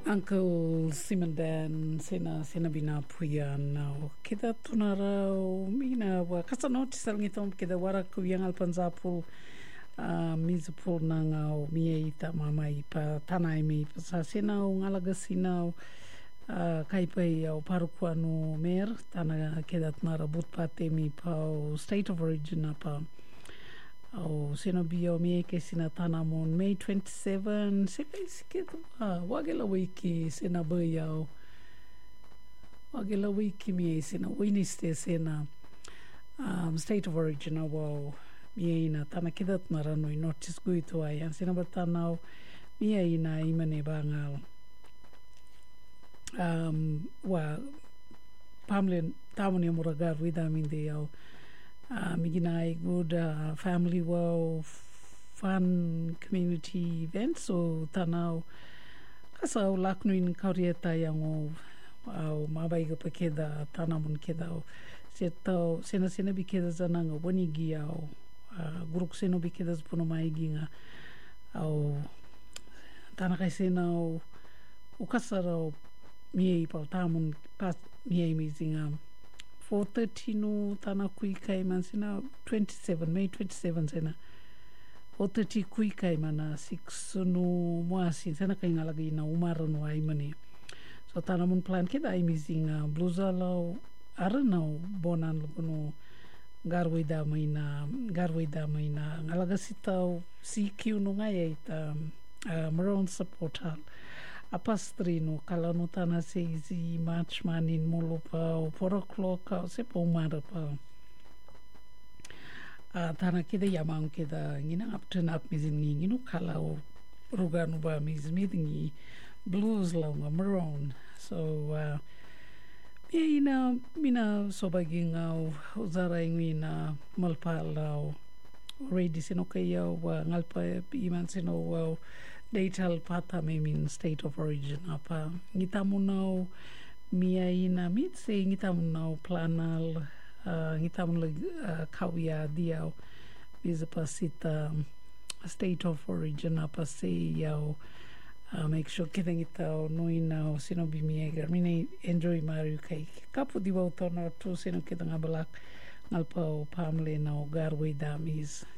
Uncle Simandan sena bina puya now kita tunarau mina wa kasano tisal ngitom kita wara kuyang alpanzapul mizapul nangau mieta mama ipa tanai mi sa senau ngalaga sinau kaipai au parukuanu mer tana kita tunara butpate mi pau state of origin apa au sena bio mi ke sina tanamon May 27 sekai siketu wagela wiki sena bayau wagela wiki mi sena winiste sena state of origin au mi ina tana kidat narano I notice guito ai sena batanau mi ina imane bangal wa pamlen tamoni muragar wida minde au miginai good family wow fun community events so tanau kasau laknuin kaurieta yang au mabai ga pakeda tanamun kedau setau sena bikeda zananga bonigi au guruk seno bikeda puno maiginga au tanakai sena ukasarau miei pau tamun pas miei mizinga 4:30 no tana kui kai man sina 27 May 27 sena 4:30 kui kai mana 6 no moasi sena kai ngalagi na umara no ai mani so tana mun plan kida ai mizinga bluza lau aranau bonan no garwida maina ngalaga sitau CQ no ngai ta Maroon supporter apastri no kala no tana seizi March manin molo pa o 4 o'clock o se pa umara pa tana kida yamang kida ngina upturn up mizingi ngino kala o ruganu ba mizmidingi blues launga Maroon so mina sobaging au uzara ingwina malpala ready sino kayo ngalpa iman sino deital pata memin state of origin apa ngitamunau miaina mitse ngitamunau planal ngitamunau kawia diau bizapasita state of origin apa se yau make sure kita ngitau noina sino bimiega mine enjoy maru kai kapu di bautona tu sino kita ngabalak ngalpa pamle na garwe damis